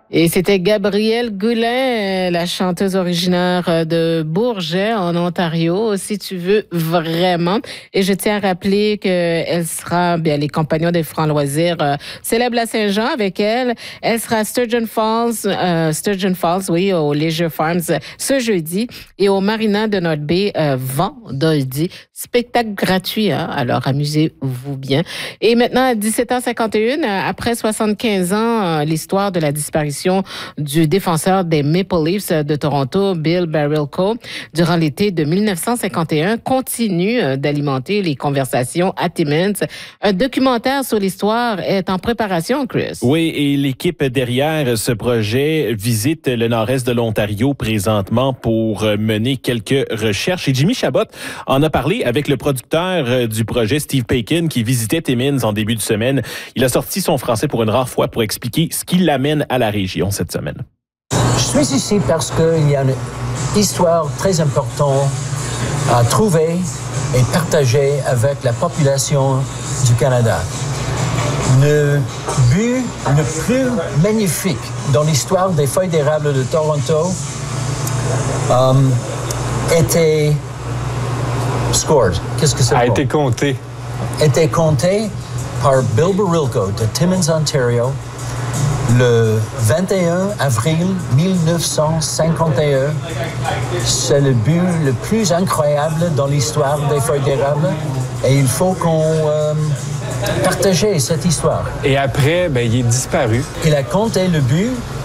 Et c'était Gabrielle Gouin, la chanteuse originaire de Bourget, en Ontario, si tu veux vraiment. Et je tiens à rappeler qu'elle sera, bien, les Compagnons des Francs Loisirs célèbrent la Saint-Jean avec elle. Elle sera à Sturgeon Falls, oui, au Leisure Farms ce jeudi et au Marina de North Bay vendredi. Spectacle gratuit, hein? Alors amusez-vous bien. Et maintenant, à 17h51, après 75 ans, l'histoire de la disparition du défenseur des Maple Leafs de Toronto, Bill Barilko, durant l'été de 1951, continue d'alimenter les conversations à Timmins. Un documentaire sur l'histoire est en préparation, Chris. Oui, et l'équipe derrière ce projet visite le nord-est de l'Ontario présentement pour mener quelques recherches. Et Jimmy Chabot en a parlé avec le producteur du projet, Steve Paikin, qui visitait Timmins en début de semaine. Il a sorti son français pour une rare fois pour expliquer ce qui l'amène à la région cette semaine. Je suis ici parce qu'il y a une histoire très importante à trouver et partager avec la population du Canada. Le but le plus magnifique dans l'histoire des feuilles d'érable de Toronto était scored. Qu'est-ce que c'est? Été compté. Était compté par Bill Barilko de Timmins, Ontario, le 21 avril 1951. C'est le but le plus incroyable dans l'histoire des feuilles d'érable et il faut qu'on partage cette histoire. Et après, il est disparu. Il a compté le but